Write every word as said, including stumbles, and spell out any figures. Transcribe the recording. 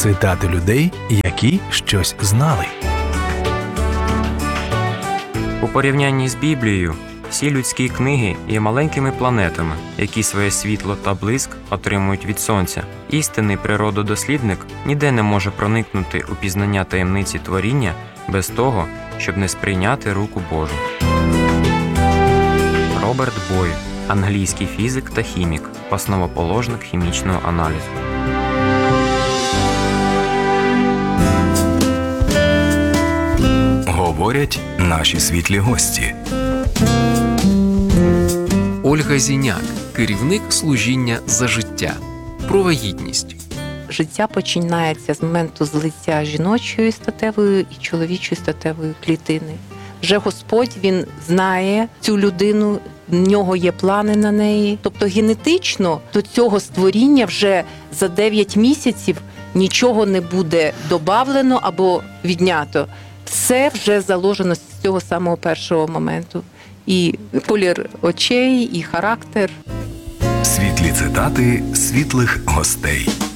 Цитати людей, які щось знали. У порівнянні з Біблією, всі людські книги є маленькими планетами, які своє світло та блиск отримують від сонця. Істинний природодослідник ніде не може проникнути у пізнання таємниці творіння без того, щоб не сприйняти руку Божу. Роберт Бойд, англійський фізик та хімік, основоположник хімічного аналізу. Говорять наші світлі гості. Ольга Зіняк, керівник служіння «За життя». Про вагітність. Життя починається з моменту злиття жіночої статевої і чоловічої статевої клітини. Вже Господь, Він знає цю людину, в нього є плани на неї. Тобто генетично до цього створіння вже за дев'ять місяців нічого не буде добавлено або віднято. Все вже заложено з цього самого першого моменту. І колір очей, і характер. Світлі цитати світлих гостей.